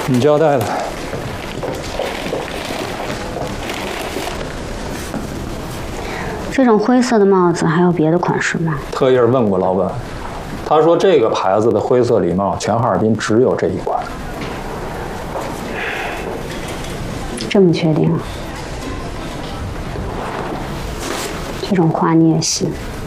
你交代的。 这种灰色的帽子还有别的款式吗？ 特意问过老板，他说这个牌子的灰色礼帽，全哈尔滨只有这一款。 这么确定啊？这种花你也信？